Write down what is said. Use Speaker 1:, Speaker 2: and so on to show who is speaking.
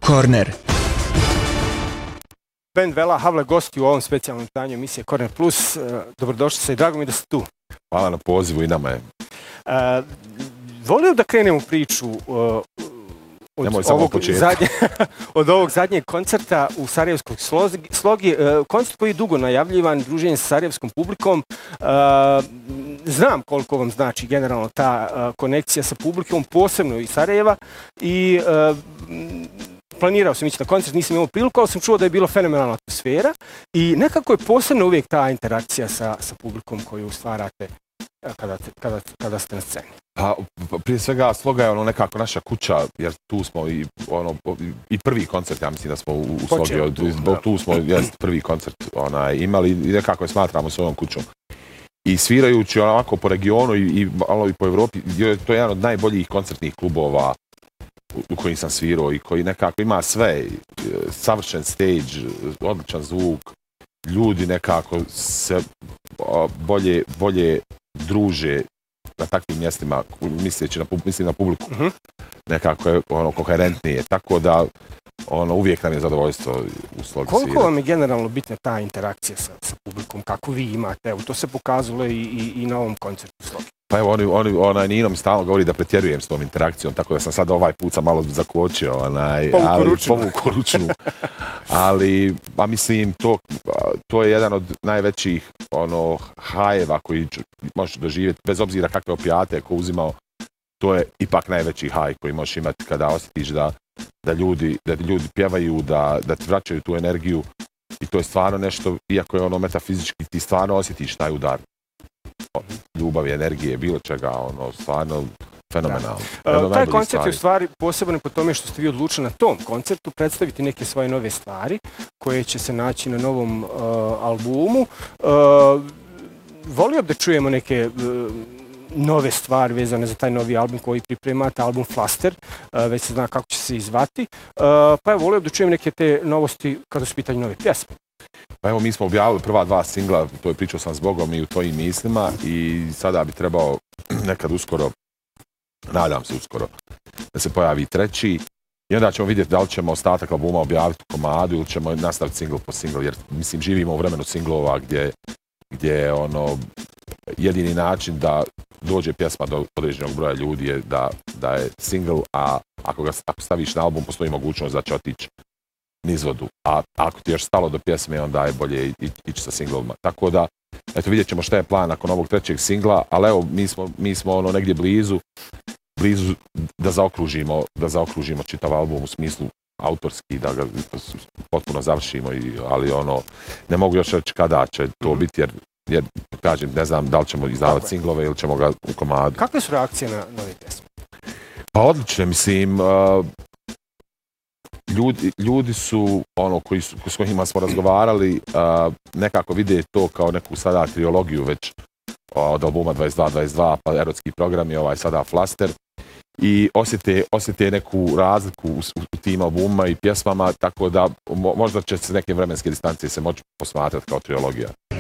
Speaker 1: Corner.
Speaker 2: Band Vela Havle gosti u ovom specijalnom izdanju emisije Corner Plus. Dobrodošli se i drago mi da ste tu.
Speaker 3: Hvala na pozivu i nama je.
Speaker 2: Volio da krenemo priču od ovog zadnjeg koncerta u Sarajevskoj slogi. Koncert koji je dugo najavljivan, druženje sa sarajevskom publikom. Znam koliko vam znači generalno ta konekcija sa publikom, posebno iz Sarajeva. I planirao sam ići na koncert, nisam imao priliku, ali sam čuo da je bilo fenomenalna atmosfera. I nekako je posebno uvijek ta interakcija sa publikom koju stvarate kada ste na sceni.
Speaker 3: Pa, prije svega Sloga je nekako naša kuća, jer tu smo i prvi koncert, ja mislim da smo u Slogi, tu smo prvi koncert imali i nekako je smatramo svojom kućom. I svirajući ovako po regionu i malo i po Evropi, to je jedan od najboljih koncertnih klubova u kojim sam svirao i koji nekako ima sve, savršen stage, odličan zvuk, ljudi nekako se bolje druže na takvim mjestima, mislim na publiku, nekako je koherentnije, tako da uvijek nam je zadovoljstvo u Slogi svirati.
Speaker 2: Koliko vam je generalno bitna ta interakcija sa publikom, kako vi imate? Evo, to se pokazalo i na ovom koncertu u Slogi.
Speaker 3: Pa evo, Nino mi stalno govori da pretjerujem s tom interakcijom, tako da sam sad ovaj put malo zakočio, povuku ručnu. Ali, pa mislim, to je jedan od najvećih hajeva koji možeš doživjeti, bez obzira kakve opijate ko uzimao, to je ipak najveći haj koji možeš imati kada osjetiš da ljudi pjevaju, da ti vraćaju tu energiju i to je stvarno nešto, iako je metafizički, ti stvarno osjetiš taj udar ljubavi, energije, bilo čega, stvarno fenomenalno.
Speaker 2: Taj koncert je u stvari poseban po tome što ste vi odlučili na tom koncertu predstaviti neke svoje nove stvari koje će se naći na novom albumu. Volio da čujemo neke nove stvari vezane za taj novi album koji pripremate, album Flaster, već se zna kako će se izvati. Pa evo, volio da čujem neke te novosti kada su pitanju nove pjesme.
Speaker 3: Pa evo, mi smo objavili prva 2 singla, to je Pričao sam s Bogom i U tvojim mislima i sada bi trebao nekad uskoro, nadam se uskoro, da se pojavi treći i onda ćemo vidjeti da li ćemo ostatak albuma objaviti u komadu ili ćemo nastaviti single po single, jer mislim živimo u vremenu singlova gdje je jedini način da dođe pjesma do određenog broja ljudi je da je single, a ako staviš na album postoji mogućnost da će otići nizvodu, a ako ti je još stalo do pjesme, onda je bolje ići sa singloma. Tako da, eto, vidjet ćemo šta je plan nakon ovog trećeg singla, ali evo, mi smo negdje blizu da zaokružimo čitav album u smislu autorski, da ga potpuno završimo, ali ne mogu još reći kada će to biti, jer kažem, ne znam da li ćemo izdavati singlove ili ćemo ga u komadu.
Speaker 2: Kakve su reakcije na nove pjesme?
Speaker 3: Pa odlične, mislim, ljudi su, s kojima smo razgovarali, nekako vide to kao neku sada triologiju već od albuma 22 pa erotski program i sada Flaster i osjete neku razliku u tim albumima i pjesmama, tako da možda će se neke vremenske distancije se moći posmatrati kao triologija.